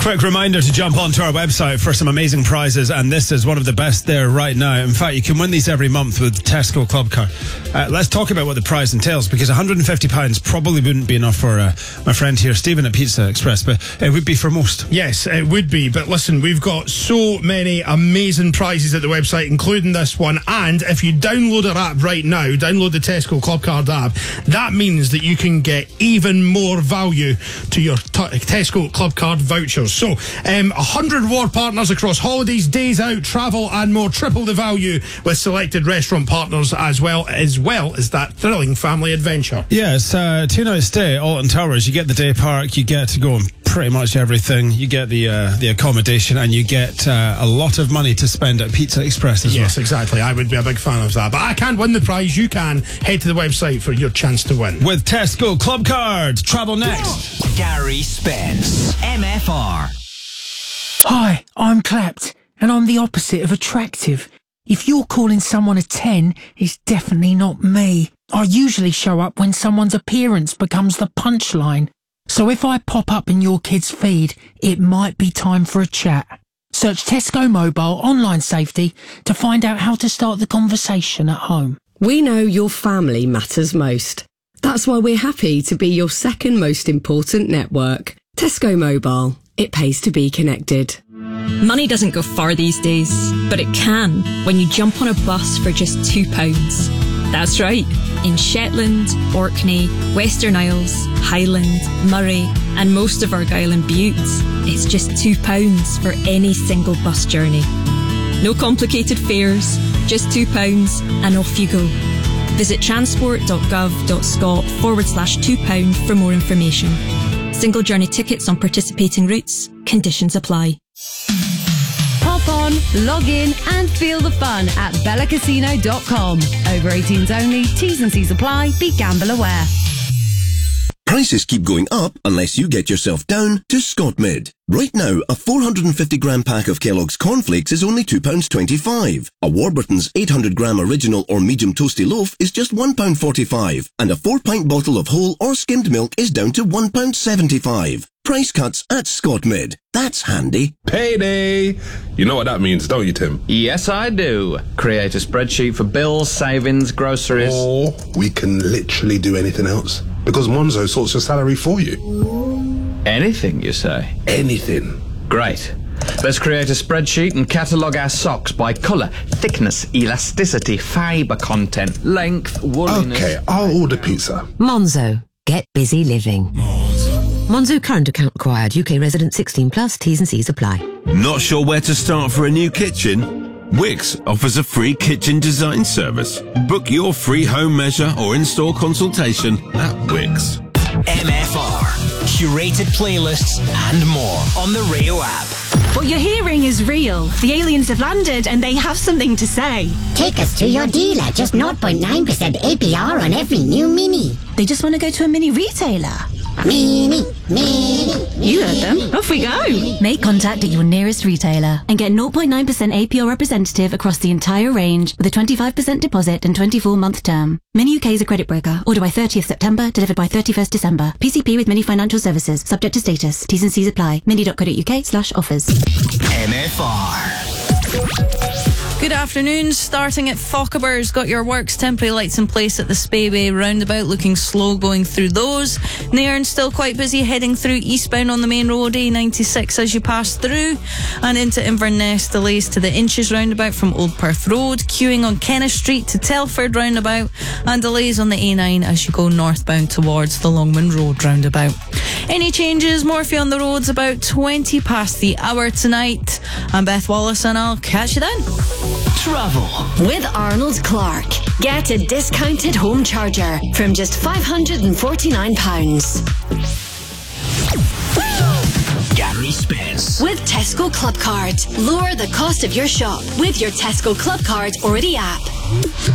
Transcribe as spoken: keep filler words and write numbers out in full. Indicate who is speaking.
Speaker 1: Quick reminder to jump onto our website for some amazing prizes, and this is one of the best there right now. In fact, you can win these every month with Tesco Club Card. Uh, let's talk about what the prize entails, because one hundred fifty pounds probably wouldn't be enough for uh, my friend here, Stephen at Pizza Express, but it would be for most.
Speaker 2: Yes, it would be, but listen, we've got so many amazing prizes at the website, including this one, and if you download our app right now, download the Tesco Club Card app, that means that you can get even more value to your t- Tesco Club Card vouchers. So, um, one hundred reward partners across holidays, days out, travel and more. Triple the value with selected restaurant partners as well, as well as that thrilling family adventure.
Speaker 1: Yeah, it's a two-night stay at Alton Towers. You get the day park, you get to go on pretty much everything. You get the uh, the accommodation, and you get uh, a lot of money to spend at Pizza Express as well.
Speaker 2: Yes, exactly. I would be a big fan of that. But I can't win the prize. You can. Head to the website for your chance to win.
Speaker 1: With Tesco Club Card. Travel next.
Speaker 3: Gary Spence, M F R.
Speaker 4: Hi, I'm clapped, and I'm the opposite of attractive. If you're calling someone a ten, it's definitely not me. I usually show up when someone's appearance becomes the punchline. So if I pop up in your kid's feed, it might be time for a chat. Search Tesco Mobile Online Safety to find out how to start the conversation at home.
Speaker 5: We know your family matters most. That's why we're happy to be your second most important network. Tesco Mobile. It pays to be connected.
Speaker 6: Money doesn't go far these days, but it can when you jump on a bus for just two pounds. That's right. In Shetland, Orkney, Western Isles, Highland, Murray and most of Argyll and Bute, it's just two pounds for any single bus journey. No complicated fares, just two pounds and off you go. Visit transport.gov.scot forward slash two pound for more information. Single journey tickets on participating routes. Conditions apply.
Speaker 7: Hop on, log in and feel the fun at bella casino dot com. Over eighteens only, T's and C's apply, be gamble aware.
Speaker 8: Prices keep going up unless you get yourself down to ScotMid. Right now, a four hundred fifty gram pack of Kellogg's cornflakes is only two pounds twenty-five. A Warburton's eight hundred gram original or medium toasty loaf is just one pound forty-five. And a four pint bottle of whole or skimmed milk is down to one pound seventy-five. Price cuts at ScotMid. That's handy.
Speaker 9: Payday! You know what that means, don't you, Tim?
Speaker 10: Yes, I do. Create a spreadsheet for bills, savings, groceries.
Speaker 9: Or we can literally do anything else, because Monzo sorts your salary for you.
Speaker 10: Anything, you say?
Speaker 9: Anything.
Speaker 10: Great. Let's create a spreadsheet and catalogue our socks by colour, thickness, elasticity, fibre content, length, wooliness...
Speaker 9: Okay, I'll order pizza.
Speaker 11: Monzo. Get busy living. Monzo current account required. U K resident sixteen plus. T's and C's apply.
Speaker 12: Not sure where to start for a new kitchen? Wix offers a free kitchen design service. Book your free home measure or in-store consultation at Wix.
Speaker 3: M F R. Curated playlists and more on the Rio app.
Speaker 13: What you're hearing is real. The aliens have landed and they have something to say.
Speaker 14: Take us to your dealer. Just zero point nine percent A P R on every new Mini.
Speaker 13: They just want to go to a Mini retailer.
Speaker 14: Mini, Mini,
Speaker 13: You heard them. Off we go.
Speaker 15: Make contact at your nearest retailer and get zero point nine percent A P R representative across the entire range with a twenty-five percent deposit and twenty-four month term. Mini U K is a credit broker. Order by thirtieth September, delivered by thirty-first December. P C P with Mini Financial Services. Subject to status. T's and C's apply. mini dot co dot uk slash offers.
Speaker 3: M F R.
Speaker 16: Good afternoon. Starting at Fochabers, got your works temporary lights in place at the Speyway roundabout, looking slow going through those. Nairn still quite busy heading through eastbound on the main road A ninety-six as you pass through, and into Inverness, delays to the Inches roundabout from Old Perth Road, queuing on Kenneth Street to Telford roundabout, and delays on the A nine as you go northbound towards the Longman Road roundabout. Any changes? Morphy on the roads about twenty past the hour tonight. I'm Beth Wallace and I'll catch you then.
Speaker 17: Travel with Arnold Clark. Get a discounted home charger from just five hundred forty-nine pounds.
Speaker 3: Gary Spence.
Speaker 17: With Tesco Club Card. Lower the cost of your shop with your Tesco Club Card or the app.